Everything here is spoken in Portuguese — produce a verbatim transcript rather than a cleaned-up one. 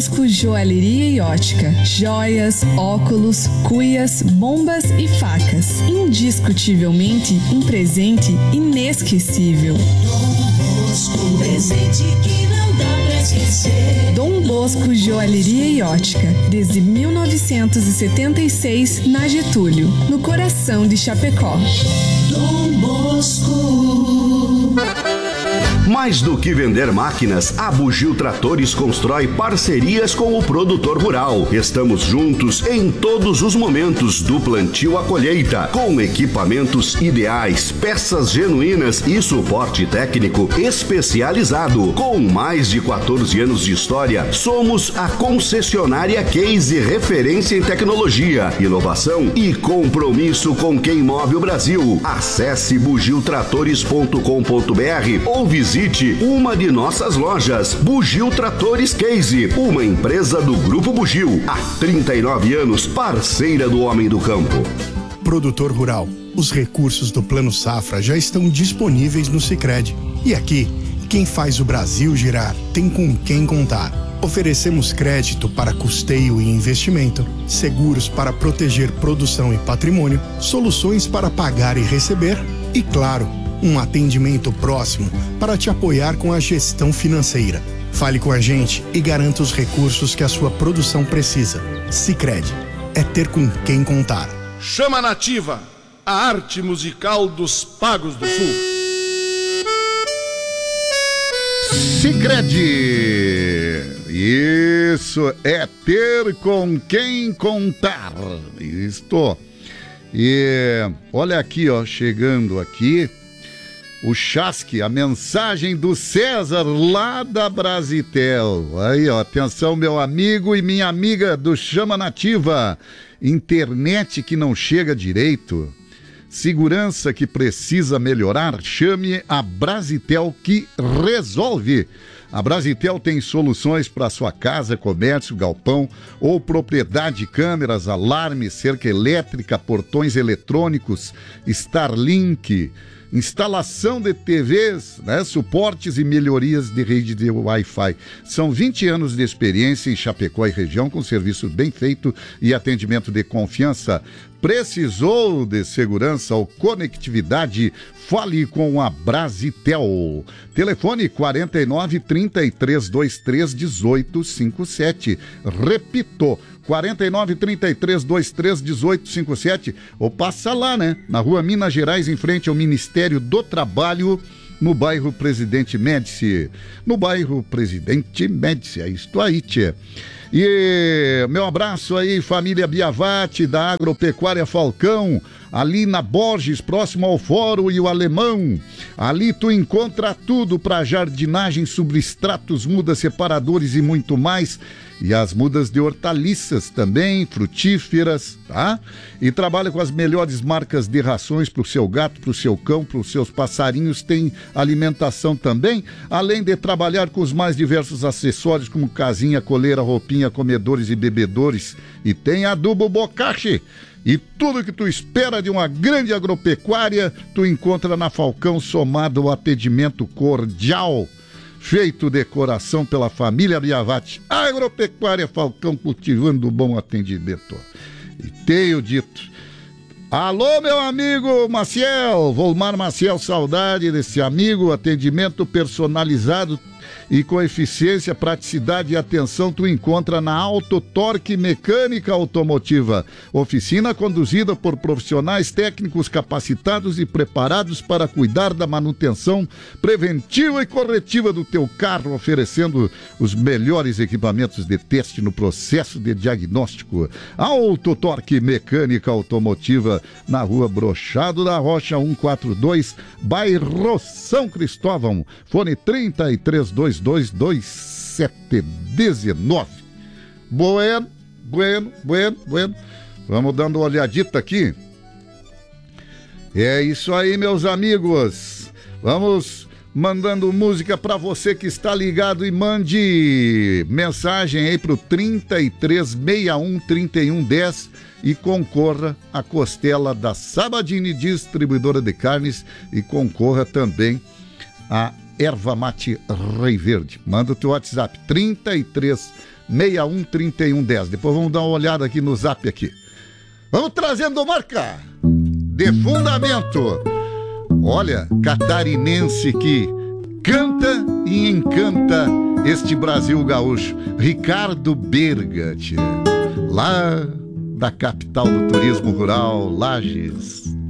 Bosco Joalheria e Ótica. Joias, óculos, cuias, bombas e facas. Indiscutivelmente um presente inesquecível. Dom Bosco, presente que não dá pra esquecer. Dom Bosco Joalheria e Ótica, desde mil novecentos e setenta e seis, na Getúlio, no coração de Chapecó. Dom Bosco. Mais do que vender máquinas, a Bugio Tratores constrói parcerias com o produtor rural. Estamos juntos em todos os momentos, do plantio à colheita, com equipamentos ideais, peças genuínas e suporte técnico especializado. Com mais de quatorze anos de história, somos a concessionária Case, referência em tecnologia, inovação e compromisso com quem move o Brasil. Acesse bugio tratores ponto com ponto br ou visite uma de nossas lojas. Bugio Tratores Case, uma empresa do Grupo Bugio, há trinta e nove anos, parceira do homem do campo. Produtor rural, os recursos do Plano Safra já estão disponíveis no Sicredi. E aqui, quem faz o Brasil girar tem com quem contar. Oferecemos crédito para custeio e investimento, seguros para proteger produção e patrimônio, soluções para pagar e receber e, claro, um atendimento próximo para te apoiar com a gestão financeira. Fale com a gente e garanta os recursos que a sua produção precisa. Sicredi, é ter com quem contar. Chama Nativa, a arte musical dos Pagos do Sul. Sicredi, isso é ter com quem contar. Isto. E olha aqui, ó, chegando aqui, o Chasque, a mensagem do César lá da Brasitel. Aí, ó, atenção, meu amigo e minha amiga do Chama Nativa. Internet que não chega direito, segurança que precisa melhorar, chame a Brasitel que resolve. A Brasitel tem soluções para sua casa, comércio, galpão ou propriedade, câmeras, alarmes, cerca elétrica, portões eletrônicos, Starlink, instalação de T Vs, né, suportes e melhorias de rede de Wi-Fi. São vinte anos de experiência em Chapecó e região, com serviço bem feito e atendimento de confiança. Precisou de segurança ou conectividade? Fale com a Brasitel. Telefone quarenta e nove, trinta e três, vinte e três, dezoito, cinquenta e sete. Repito, quarenta e nove, trinta e três, vinte e três, dezoito, cinquenta e sete. Ou passa lá, né? Na rua Minas Gerais, em frente ao Ministério do Trabalho, no bairro Presidente Médici. No bairro Presidente Médici, é isto aí, tchê. E meu abraço aí, família Biavati, da Agropecuária Falcão, ali na Borges, próximo ao Fórum e o Alemão. Ali tu encontra tudo para jardinagem, substratos, mudas, separadores e muito mais. E as mudas de hortaliças também, frutíferas, tá? E trabalha com as melhores marcas de rações para o seu gato, para o seu cão, para os seus passarinhos. Tem alimentação também, além de trabalhar com os mais diversos acessórios, como casinha, coleira, roupinha, comedores e bebedores. E tem adubo bocache. E tudo que tu espera de uma grande agropecuária, tu encontra na Falcão, somado ao atendimento cordial, feito de coração pela família Biavati. Agropecuária Falcão, cultivando bom atendimento. E tenho dito, alô meu amigo Maciel, Volmar Maciel, saudade desse amigo, atendimento personalizado e com eficiência, praticidade e atenção tu encontra na Auto Torque Mecânica Automotiva. Oficina conduzida por profissionais técnicos capacitados e preparados para cuidar da manutenção preventiva e corretiva do teu carro, oferecendo os melhores equipamentos de teste no processo de diagnóstico. Auto Torque Mecânica Automotiva, na rua Brochado da Rocha cento e quarenta e dois, bairro São Cristóvão. Fone trinta e três, vinte e dois, vinte e sete, dezenove. Bueno, bueno, bueno, bueno. Vamos dando uma olhadita aqui. É isso aí, meus amigos. Vamos mandando música para você que está ligado e mande mensagem aí pro trinta e três, sessenta e um, trinta e um, dez e concorra à costela da Sabadini Distribuidora de Carnes e concorra também a erva mate Rei Verde. Manda o teu WhatsApp, trinta e três, sessenta e um, trinta e um, dez. Depois vamos dar uma olhada aqui no zap aqui. Vamos trazendo marca de fundamento. Olha, catarinense que canta e encanta este Brasil gaúcho. Ricardo Berga, tchê, lá da capital do turismo rural, Lages.